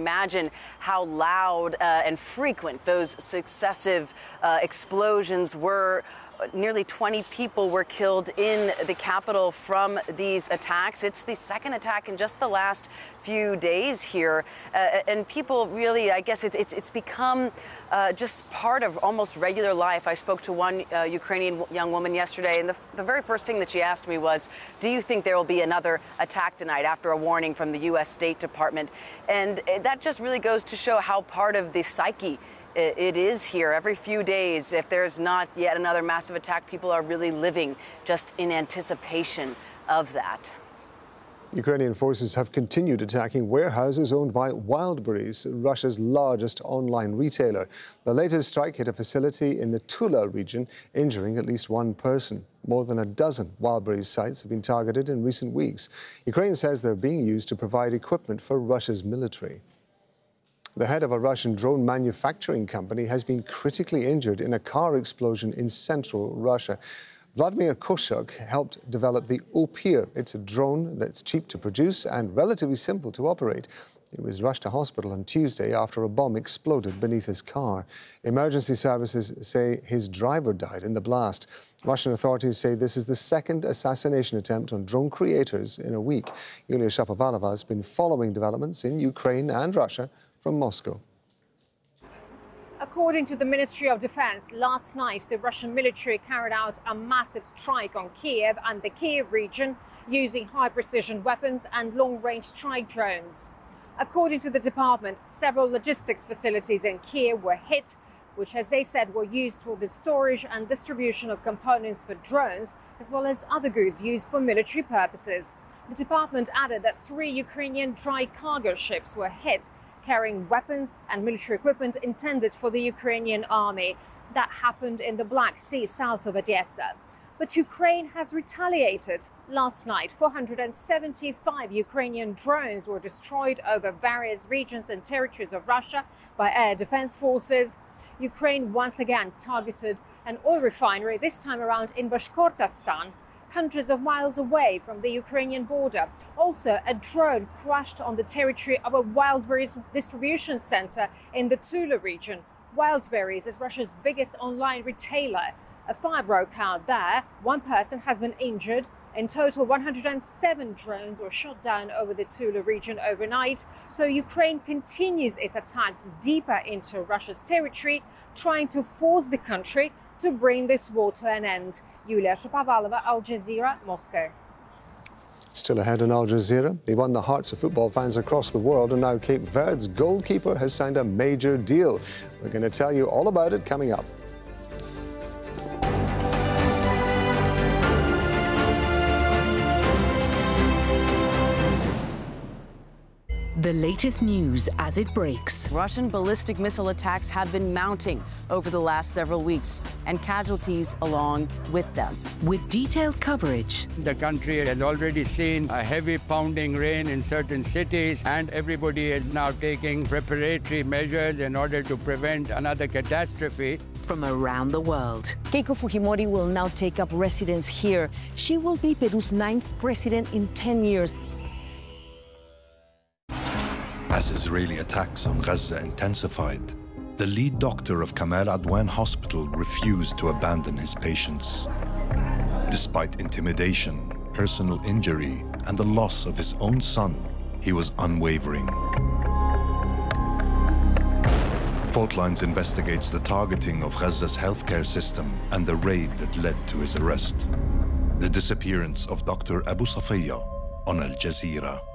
imagine how loud and frequent those successive explosions were. Nearly 20 people were killed in the capital from these attacks. It's the second attack in just the last few days here. And people really, I guess it's become just part of almost regular life. I spoke to one Ukrainian young woman yesterday, and the very first thing that she asked me was, do you think there will be another attack tonight, after a warning from the U.S. State Department? And that just really goes to show how part of the psyche it is here. Every few days, if there's not yet another massive attack, people are really living just in anticipation of that. Ukrainian forces have continued attacking warehouses owned by Wildberries, Russia's largest online retailer. The latest strike hit a facility in the Tula region, injuring at least one person. More than a dozen Wildberries sites have been targeted in recent weeks. Ukraine says they're being used to provide equipment for Russia's military. The head of a Russian drone manufacturing company has been critically injured in a car explosion in central Russia. Vladimir Koshuk helped develop the Opir. It's a drone that's cheap to produce and relatively simple to operate. He was rushed to hospital on Tuesday after a bomb exploded beneath his car. Emergency services say his driver died in the blast. Russian authorities say this is the second assassination attempt on drone creators in a week. Yulia Shapovalova has been following developments in Ukraine and Russia from Moscow. According to the Ministry of Defense, last night the Russian military carried out a massive strike on Kiev and the Kiev region using high-precision weapons and long-range strike drones. According to the department, several logistics facilities in Kiev were hit, which, as they said, were used for the storage and distribution of components for drones, as well as other goods used for military purposes. The department added that 3 Ukrainian dry cargo ships were hit, carrying weapons and military equipment intended for the Ukrainian army. That happened in the Black Sea south of Odessa. But Ukraine has retaliated. Last night, 475 Ukrainian drones were destroyed over various regions and territories of Russia by air defense forces. Ukraine once again targeted an oil refinery, this time around in Bashkortostan, hundreds of miles away from the Ukrainian border. Also, a drone crashed on the territory of a Wildberries distribution center in the Tula region. Wildberries is Russia's biggest online retailer. A fire broke out there. One person has been injured. In total, 107 drones were shot down over the Tula region overnight. So Ukraine continues its attacks deeper into Russia's territory, trying to force the country to bring this war to an end. Yulia Shapovalova, Al Jazeera, Moscow. Still ahead on Al Jazeera, they won the hearts of football fans across the world, and now Cape Verde's goalkeeper has signed a major deal. We're going to tell you all about it coming up. The latest news as it breaks. Russian ballistic missile attacks have been mounting over the last several weeks, and casualties along with them. With detailed coverage. The country has already seen a heavy pounding rain in certain cities, and everybody is now taking preparatory measures in order to prevent another catastrophe. From around the world. Keiko Fujimori will now take up residence here. She will be Peru's 9th president in 10 years. As Israeli attacks on Gaza intensified, the lead doctor of Kamal Adwan Hospital refused to abandon his patients. Despite intimidation, personal injury, and the loss of his own son, he was unwavering. Fault Lines investigates the targeting of Gaza's healthcare system and the raid that led to his arrest. The disappearance of Dr. Abu Safiya on Al Jazeera.